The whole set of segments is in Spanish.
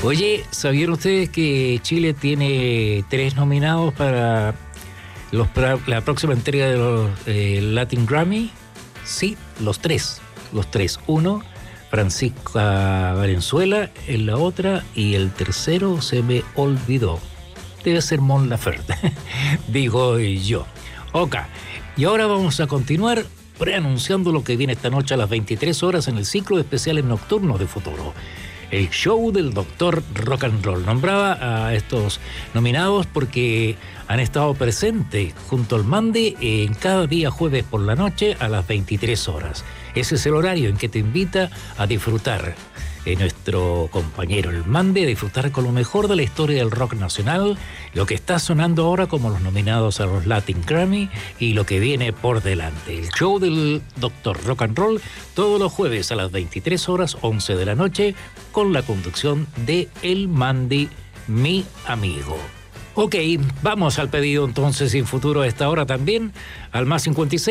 Oye, ¿sabían ustedes que Chile tiene 3 nominados para la próxima entrega de los Latin Grammy? Sí, los tres. Uno, Francisca Valenzuela en la otra, y el tercero se me olvidó. Debe ser Mon Laferte, digo yo. Ok, y ahora vamos a continuar preanunciando lo que viene esta noche a las 23 horas en el ciclo de especiales nocturnos de Futuro. El show del Doctor Rock and Roll. Nombraba a estos nominados porque han estado presentes junto al Mande en cada día jueves por la noche a las 23 horas. Ese es el horario en que te invita a disfrutar. Nuestro compañero el Mande, a disfrutar con lo mejor de la historia del rock nacional, lo que está sonando ahora como los nominados a los Latin Grammy y lo que viene por delante. El show del Doctor Rock and Roll todos los jueves a las 23 horas, 11 de la noche, con la conducción de El Mande, mi amigo. Ok, vamos al pedido entonces sin futuro a esta hora también, al más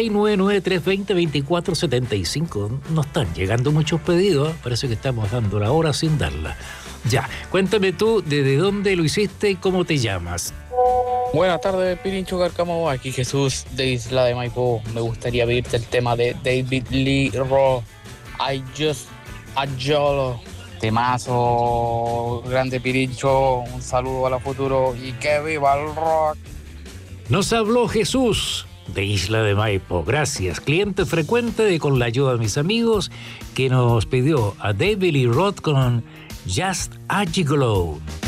56993202475. No están llegando muchos pedidos, parece que estamos dando la hora sin darla. Ya, cuéntame tú desde dónde lo hiciste y cómo te llamas. Buenas tardes, Pirincho Carcamo, aquí Jesús de Isla de Maipú. Me gustaría pedirte el tema de David Lee Roth, I Just a Yolo. Temazo, grande Pirincho, un saludo a la Futuro y que viva el rock. Nos habló Jesús de Isla de Maipo, gracias, cliente frecuente de Con la ayuda de mis amigos, que nos pidió a David Lee Roth con Just a Gigolo.